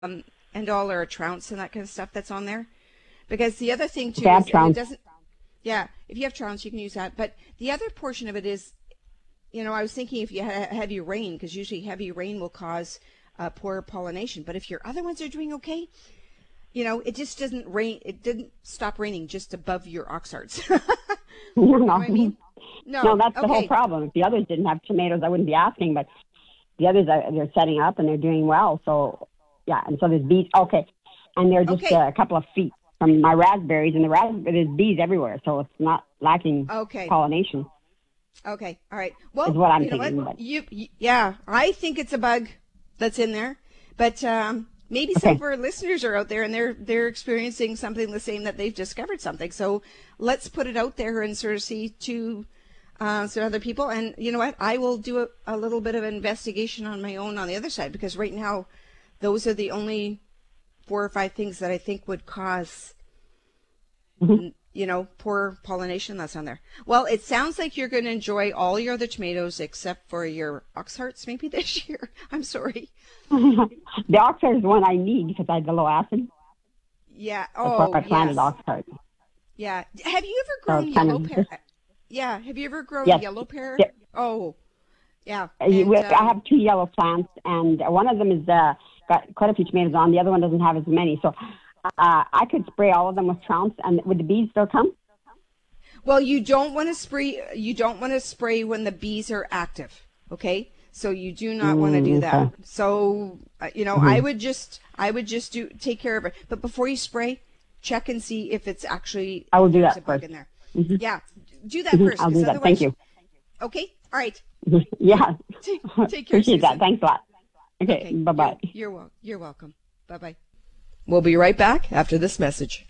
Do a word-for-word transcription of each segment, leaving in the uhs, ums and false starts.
um, Endol or a Trounce and that kind of stuff that's on there. Because the other thing too Bad is Trounce. it doesn't. Yeah, if you have Trounce, you can use that. But the other portion of it is, you know, I was thinking if you had heavy rain, because usually heavy rain will cause uh, poor pollination. But if your other ones are doing okay, you know, it just doesn't rain. It didn't stop raining just above your oxhearts. No, You know what I mean? No, no, that's the whole okay. problem. If the others didn't have tomatoes, I wouldn't be asking, but the others, are, they're setting up and they're doing well. So, yeah, and so there's bees. Okay, and they're just Okay. uh, a couple of feet from my raspberries, and the raspberries, there's bees everywhere, so it's not lacking Okay. pollination. Okay. All right. Well, Is what I'm you know thinking, what? but- You, you, yeah, I think it's a bug that's in there, but um, maybe some Okay. of our listeners are out there and they're they're experiencing something the same, that they've discovered something. So let's put it out there and sort of see to uh, some other people. And you know what? I will do a, a little bit of investigation on my own on the other side, because right now, those are the only four or five things that I think would cause. Mm-hmm. You know, poor pollination that's on there. Well, it sounds like you're going to enjoy all your other tomatoes except for your oxhearts maybe this year. I'm sorry. The oxheart is the one I need because I had the low acid. Yeah. That's Oh, why I planted yes. oxheart. Yeah. Have you ever So grown it's kind yellow of pear? just- Yeah. Have you ever grown Yes. yellow pear? Yeah. Oh, yeah. Uh, you- And, we- um, I have two yellow plants, and one of them is uh, got quite a few tomatoes on. The other one doesn't have as many. So uh, I could spray all of them with Trounce, and would the bees still come? Well, you don't want to spray. You don't want to spray when the bees are active. Okay, so you do not want to do Mm, that. okay. So uh, you know, I would just, I would just do take care of it. But before you spray, check and see if it's actually. I will do there's that a bug first. in there. Mhm. Yeah, do that Mhm, first. I'll 'cause do that. otherwise- Thank you. Okay. All right. Yeah. Take, take care. Appreciate that. Susan. Thanks a lot. Okay. Okay, Bye bye. You're, you're, wel- you're welcome. Bye bye. We'll be right back after this message.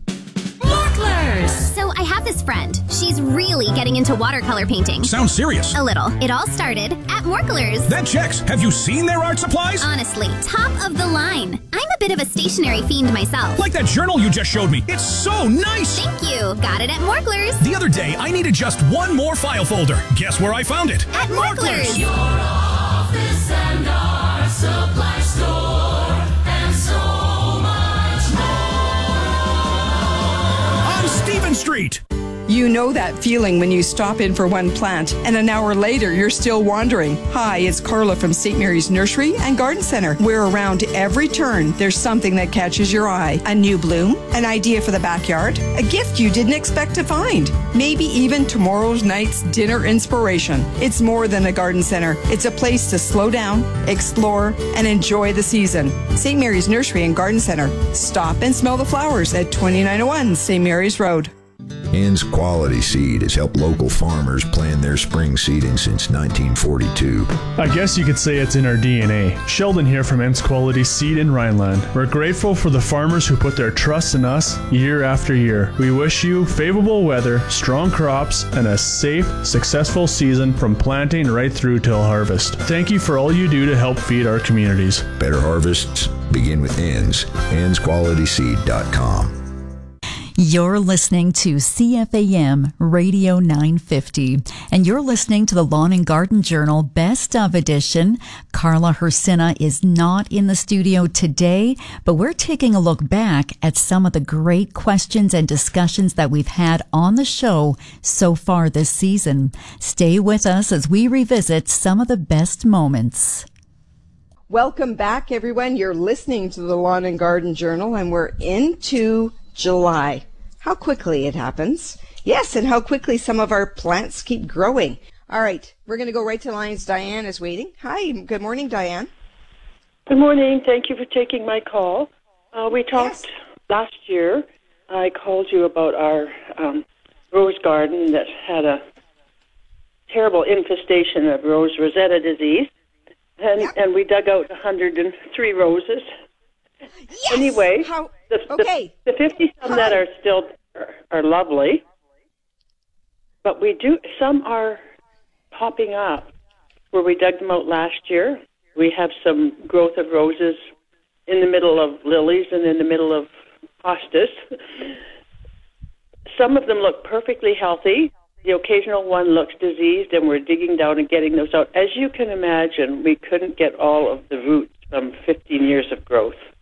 Morklers! So I have this friend. She's really getting into watercolor painting. Sounds serious. A little. It all started at Morklers. That checks. Have you seen their art supplies? Honestly, top of the line. I'm a bit of a stationery fiend myself. Like that journal you just showed me. It's so nice. Thank you. Got it at Morklers. The other day, I needed just one more file folder. Guess where I found it? At Morklers. Your office and our supply store, and so much more. On Stephen Street. You know that feeling when you stop in for one plant and an hour later you're still wandering. Hi, it's Carla from Saint Mary's Nursery and Garden Center, where around every turn there's something that catches your eye. A new bloom, an idea for the backyard, a gift you didn't expect to find, maybe even tomorrow's night's dinner inspiration. It's more than a garden center. It's a place to slow down, explore, and enjoy the season. Saint Mary's Nursery and Garden Center. Stop and smell the flowers at twenty-nine oh one Saint Mary's Road. Ann's Quality Seed has helped local farmers plan their spring seeding since nineteen forty-two. I guess you could say it's in our D N A. Sheldon here from Ann's Quality Seed in Rhineland. We're grateful for the farmers who put their trust in us year after year. We wish you favorable weather, strong crops, and a safe, successful season from planting right through till harvest. Thank you for all you do to help feed our communities. Better harvests begin with Ann's. anns quality seed dot com. You're listening to C F A M Radio nine fifty, and you're listening to the Lawn and Garden Journal Best of Edition. Carla Hersina is not in the studio today, but we're taking a look back at some of the great questions and discussions that we've had on the show so far this season. Stay with us as we revisit some of the best moments. Welcome back, everyone. You're listening to the Lawn and Garden Journal, and we're into July. How quickly it happens. Yes, and how quickly some of our plants keep growing. All right, we're going to go right to lines. Diane is waiting. Hi, good morning, Diane. Good morning. Thank you for taking my call. Uh, we talked Yes. last year. I called you about our um, rose garden that had a terrible infestation of rose rosetta disease. And, Yep. and we dug out one hundred three roses. Yes! Anyway, How, the, okay. the, the fifty-some that Hi. are still there are lovely. But we do, some are popping up where we dug them out last year. We have some growth of roses in the middle of lilies and in the middle of hostas. Some of them look perfectly healthy. The occasional one looks diseased, and we're digging down and getting those out. As you can imagine, we couldn't get all of the roots from fifteen years of growth.